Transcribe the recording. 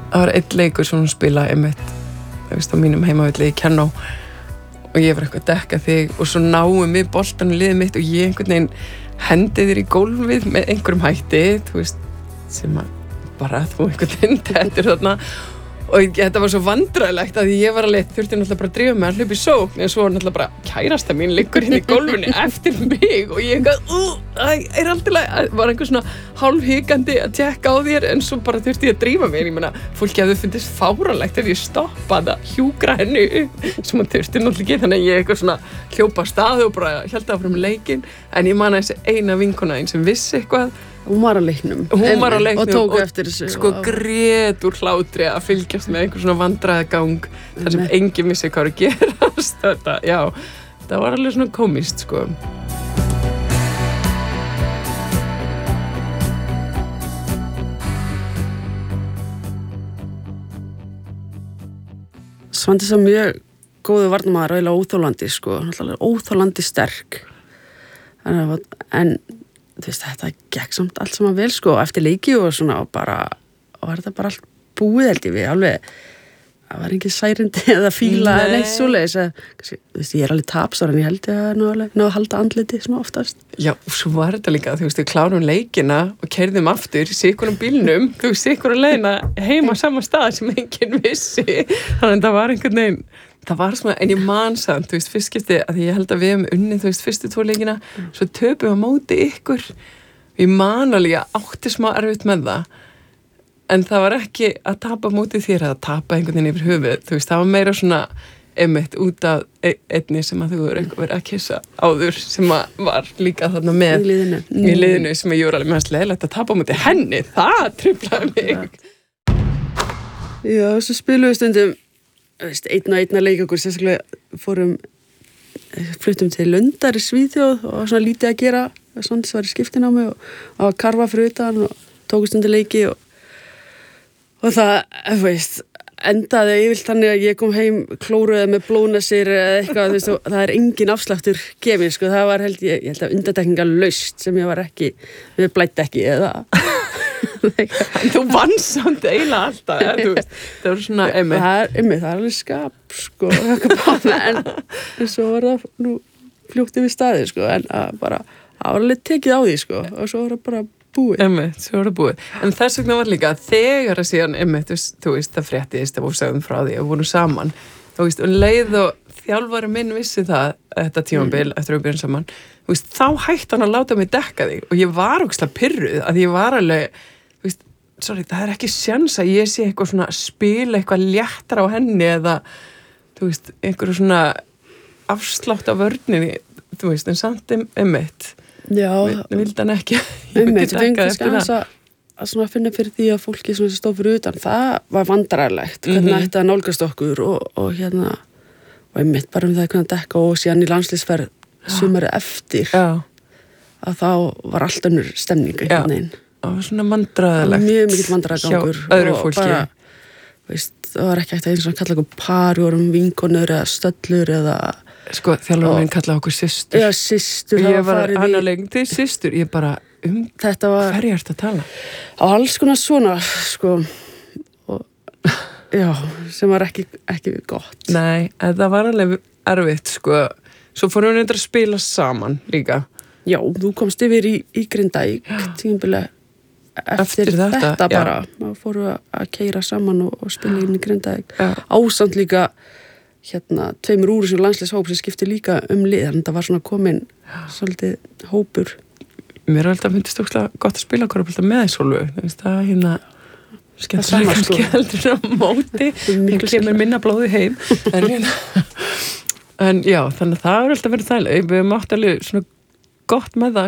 það var einn leikur sem hún spilaði einmitt, þú veist, á mínum heimavelli í Kennó og ég var eitthvað að dekka þig og svo náum við boltanum liðið mitt og ég einhvern veginn hendi þér í gólfið með einhverjum hætti, þú veist, sem að bara þú einhvern veginn tettir þarna og þetta var svo vandræðilegt að ég var alveg, þurfti náttúrulega bara að drífa mig að hlaupa í sókn en svo var náttúrulega bara kærasta mín liggur í gólfinu eftir mig og ég er alltaf var einhver svona hálfhikandi að tjekka á þér en svo bara þurfti ég að drífa mig, ég meina, fólki hefði fundist fáránlegt ef ég stoppaði að hjúkra henni upp sem að þurfti náttúrulega ekki, þannig að ég eitthvað svona hljópa á staði og bara héldi áfram leikinn en ég man að þessi eina vinkona einn sem vissi eitthvað Hún var á leiknum og tók eftir þessu sko grét úr hlátri að fylgjast með einhver svona vandræðagang þar sem enginn vissi hvað er að gerast þetta, já, það var alveg svona komískt sko Svandís var mjög góður varnarmaður og eiginlega óþolandi sko, óþolandi sterk en þú veist, þetta gekk samt allt saman vel sko, eftir leiki og svona og var þetta bara allt búið held ég við alveg, það var engin særindi eða fíla eða neitt svoleiðis þú veist, ég alveg tapsár en ég held ég að ná að halda andliti svona oftast Já, svo var þetta líka, þú veist, við klárum leikina og keyrðum aftur í sikkurum bílnum þú veist, sikkurum leiðina heima á sama stað sem enginn vissi þannig að það var einhvern veginn það var svona, en ég man samt, þú veist, fyrst skipti að ég held að við hefum unnið, þú veist, fyrstu 2 leikina svo töpum við á móti ykkur ég man alveg að átti smá erfitt með það en það var ekki að tapa móti þér að tapa einhvern veginn yfir höfuð, þú veist, það var meira svona einmitt út af einni sem að þú verið að kissa áður sem að var líka þarna með í liðinu sem að ég var alveg mest leiðilegt að tapa móti henni, það truflaði mig Já, svo spilum við stundum einn og leik okkur sérstaklega fluttum til Lundar í Svíþjóð og svona lítið að gera Svandís var í skiptinámi og að karfa fyrir utan og tókust undir leiki og það, veist endaði yfirlt þannig að ég kom heim klóruð með blóðnasir eða eitthvað, þú veist, og það engin afsláttur gefin, sko, það var held ég held að undantekningar laust sem ég var ekki við blætt ekki eða Þú vannst samt eiginlega alltaf, þú veist, það var svona það er alveg skap, sko en svo var það nú fljótt yfir staði, sko, en bara álega tekið á því, sko, og svo var það bara búið. Svo var það búið. En þess vegna var líka þegar að síðan, þú veist, það fréttist og sögðum frá því og vorum saman, þú veist, og leið og þjálfari minn vissi það, þetta tímabil eftir að við byrjum saman, þú veist, þá hætti hann að láta mig dekka þig og ég var ógeðslega pirruð að ég var alveg, þú veist, það er ekki séns að ég sé eitthvað svona spila eitthvað léttar á henni eða, þú veist, einhverju svona afslátt af vörninni, þú veist, en samt einmitt. Já. Vildi hann ekki. Einmitt, við fengum kannski aðeins að svona finna fyrir því að fólki sem stóð fyrir utan, það var vandræðilegt, hvernig þetta nálgast okkur og hérna, og einmitt bara það að dekka og síðan í landslýsferð sumarið eftir að þá var allt önnur stemning einhvern veginn. Það var svona vandræðilegt. Mjög mikill vandræðagangur. Hjá öðru fólki. Bara, veist, það var ekki hægt að eins og kalla okkur par, við vorum vinkonur eða stöllur eða sko, þjálfarinn minn kallaði okkur systur. Já, systur. Ég var annarlegin til systur. Ég bara, þetta var hverju ertu að tala? Á alls konar svona, sko, og, já, sem var ekki gott. Nei, það var alveg erfitt, sko. Svo fórum við að spila saman líka. Já, þú komst yfir í Grindavík tímabilið eftir þetta bara. Þá fórum við að keyra saman og spila inn í Grindavík. Ásamt líka hérna 2 úr sem landslýshóp sem skipti líka lið, þannig að það var svona komin svolítið hópur. Mér er alltaf myndist ógeðslega gott að spila korfbólta með því Sólveig, þú veist, það hérna skemmtilega kannski heldur á móti það kemur minna blóði heim en já, þannig að það er alltaf verið þægilega, við mátt alveg svona gott með það